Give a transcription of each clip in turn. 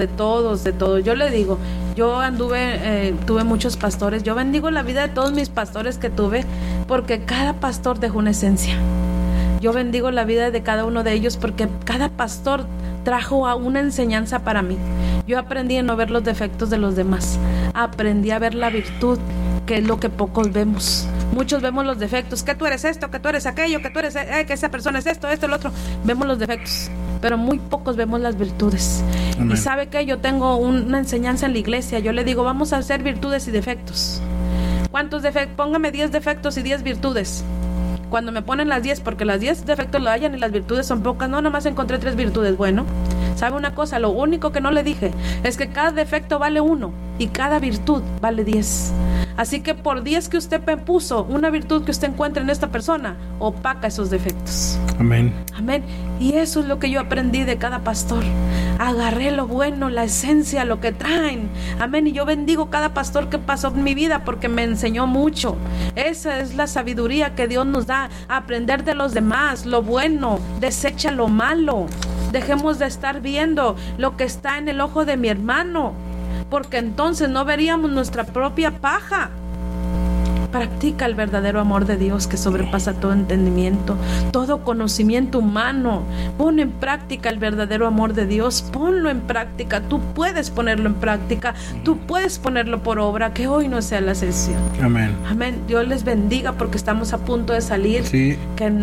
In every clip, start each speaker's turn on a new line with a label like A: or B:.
A: de todos. Yo le digo, yo tuve muchos pastores. Yo bendigo la vida de todos mis pastores que tuve, porque cada pastor dejó una esencia. Yo bendigo la vida de cada uno de ellos, porque cada pastor trajo una enseñanza para mí. Yo aprendí a no ver los defectos de los demás. Aprendí a ver la virtud, que es lo que pocos vemos. Muchos vemos los defectos, que tú eres esto, que tú eres aquello, que tú eres que esa persona es esto, el otro. Vemos los defectos, pero muy pocos vemos las virtudes. Amén. Y sabe que yo tengo una enseñanza en la iglesia. Yo le digo, vamos a hacer virtudes y defectos. ¿Cuántos defectos? Póngame 10 defectos y 10 virtudes. Cuando me ponen las 10, porque las 10 defectos lo hayan y las virtudes son pocas, no, nada más encontré 3 virtudes. Bueno, ¿sabe una cosa? Lo único que no le dije es que cada defecto vale 1 y cada virtud vale 10. Así que por 10 que usted me puso, una virtud que usted encuentre en esta persona, opaca esos defectos.
B: Amén.
A: Amén. Y eso es lo que yo aprendí de cada pastor. Agarré lo bueno, la esencia, lo que traen. Amén. Y yo bendigo cada pastor que pasó en mi vida, porque me enseñó mucho. Esa es la sabiduría que Dios nos da. Aprender de los demás, lo bueno, desecha lo malo. Dejemos de estar viendo lo que está en el ojo de mi hermano, porque entonces no veríamos nuestra propia paja. Practica el verdadero amor de Dios, que sobrepasa todo entendimiento, todo conocimiento humano. Pon en práctica el verdadero amor de Dios. Ponlo en práctica. Tú puedes ponerlo en práctica. Tú puedes ponerlo por obra. Que hoy no sea la excepción.
B: Amén.
A: Amén. Dios les bendiga, porque estamos a punto de salir.
B: Sí.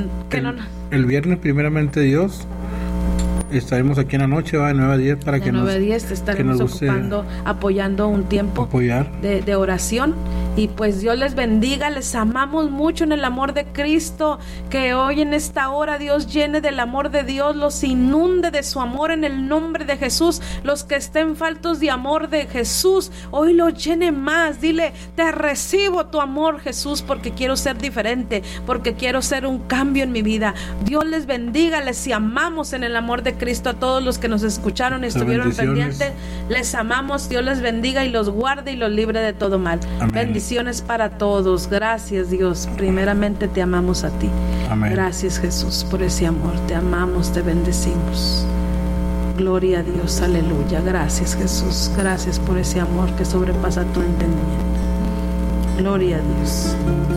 B: El viernes, primeramente Dios, estaremos aquí en la noche, de 9 a 10, para que
A: 9 a 10 estaremos ocupando, apoyando un tiempo de oración. Y pues Dios les bendiga, les amamos mucho en el amor de Cristo. Que hoy en esta hora Dios llene del amor de Dios, los inunde de su amor en el nombre de Jesús. Los que estén faltos de amor de Jesús, hoy los llene más. Dile, te recibo tu amor, Jesús, porque quiero ser diferente, porque quiero ser un cambio en mi vida. Dios les bendiga, les amamos en el amor de Cristo. A todos los que nos escucharon y estuvieron pendientes, les amamos. Dios les bendiga y los guarde y los libre de todo mal.
B: Amén.
A: Bendiciones para todos. Gracias, Dios. Primeramente te amamos a ti.
B: Amén.
A: Gracias, Jesús, por ese amor. Te amamos, te bendecimos. Gloria a Dios, aleluya. Gracias, Jesús. Gracias por ese amor que sobrepasa tu entendimiento. Gloria a Dios.